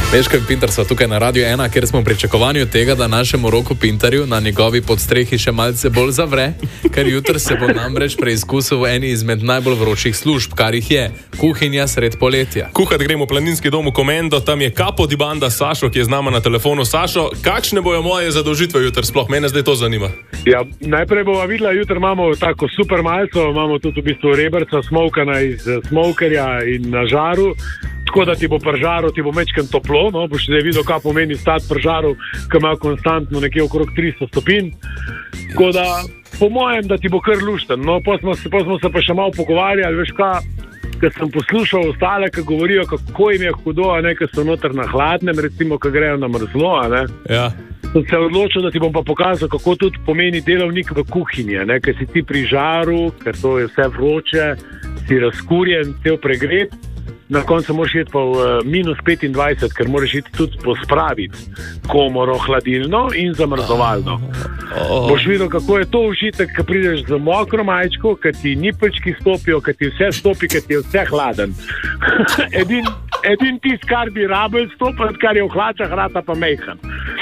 Meško in Pintar so tukaj na Radiu 1, kjer smo v pričakovanju tega, da našemu Roku Pintarju na njegovi podstrehi še malce bolj zavre, ker jutri se bo namreč preizkusil v eni izmed najbolj vročih služb, kar jih je kuhinja sred poletja. Kuhat gremo v planinski dom v Komendo, tam je kapo di banda Sašo, ki je z nama na telefonu. Sašo, kakšne bojo moje zadolžitve jutri, sploh mene zdaj to zanima? Ja, najprej bova videla, jutri imamo tako super malco, imamo tudi v bistvu rebrca smokana iz smokerja in na žaru. Tako da ti bo pri žaru, ti bo mečken toplo, no, boš zdaj videl, kaj pomeni stati pri žaru, ki ima konstantno nekje okrog 300 stopinj. Tako da, po mojem, da ti bo kar lušten. No, pa smo se pa še malo pogovarjali, veš kaj, ker sem poslušal ostale, ki govorijo, kako jim je hudo, a ne, ker so noter na hladnem, recimo, ki grejo na mrzlo, a ne. Ja. Sem se odločil, da ti bom pa pokazal, kako tudi pomeni delovnik v kuhinji, ne, ker si ti pri žaru, ker to je vse vroče, si razkurjen, cel pregret. Na koncu moraš iti pa v minus 25, ker moraš iti tudi pospraviti komoro hladilno in zamrzovalno. Boš videl, kako je to užitek, ko prideš z mokro majčko, ko ti nipečki stopijo, ko ti vse stopi, ko ti je vse hladen. Edin tist, kar bi rabel stopiti, kar je v hlačah, rata pa mejhan.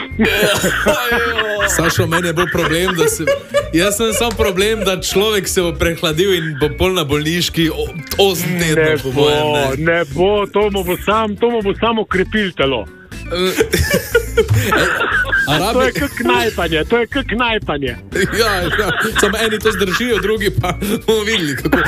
Sašo, meni je bil problem, da se... Jaz sem sam problem, da človek se bo prehladil in bo pol na bolniški 8 tednov, po mojem. Ne bo, to mu bo samo krepil telo. To je kot knajpanje. Ja, samo eni to zdržijo, drugi pa bomo videli, kako...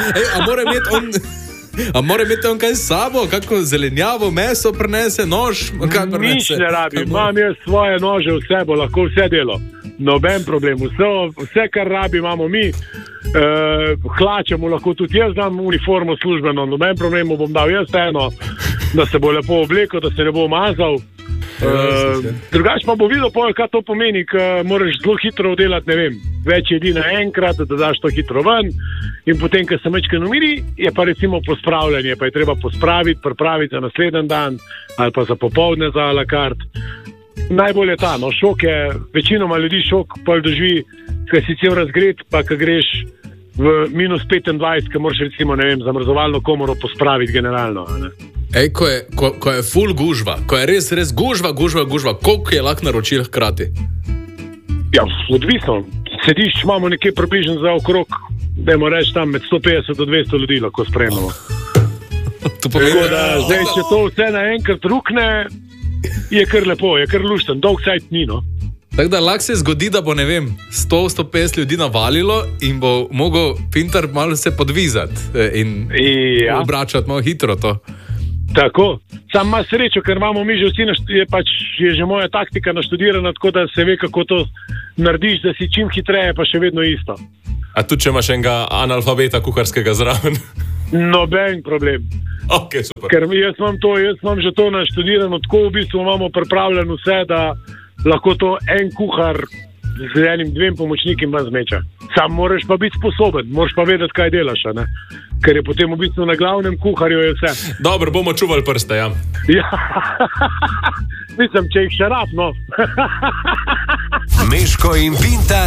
A mora imeti on kaj s sabo, kako zelenjavo, meso prinese, nož, kaj prinese? Nič ne rabi, imam jaz svoje nože vse, bo lahko vse delo. Noben problem, vse kar rabi imamo mi, hlače mu lahko tudi jaz dam uniformo službeno, noben problem mu bom dal jaz eno, da se bo lepo oblekel, da se ne bo mazal. Drugače pa bo videl, kaj to pomeni, ker moraš zelo hitro delati, ne vem, več jedi naenkrat, da daš to hitro ven in potem, ko se mečken umiri, je pa recimo pospravljanje, pa je treba pospraviti, pripraviti za naslednji dan ali pa za popoldne za a la carte. Najbolj je ta, no, šok je, večinoma ljudi šok pol doživi, ker si cel razgret, pa ko greš v minus 25, ko moraš recimo, ne vem, zamrzovalno komoro pospraviti generalno, ne. Ej, ko je ful gužva, ko je res gužva, koliko je lahko naročil hkrati? Ja, odvisno. Sediš, imamo nekje približno za okrog, dajmo reči tam med 150 do 200 ljudi lahko spremljamo. Tako da, zdaj, če to vse naenkrat rukne, je kar lepo, je kar lušten, dolg sajt ni, no. Tako da lahko se zgodi, da bo, ne vem, 100-150 ljudi navalilo in bo mogel Pintar malo se podvizati in obračati malo hitro to. Tako, sam ima srečo, ker imamo mi že vsi, je že moja taktika naštudirana, tako da se ve, kako to narediš, da si čim hitreje, pa še vedno isto. A tudi, če imaš enega analfabeta kuharskega zraven? Noben problem. Ok, super. Ker jaz imam že to naštudirano, tako v bistvu imamo pripravljeno vse, da lahko to en kuhar z enim 2 pomočniki ima zmeča. Sam moraš pa biti sposoben, moraš pa vedeti, kaj delaš, ne? Ker je potem v bistvu na glavnem kuharju je vse. Dobro, bomo čuvali prste, ja. Ja, mislim, če jih še rab, no. Meško in Pintar.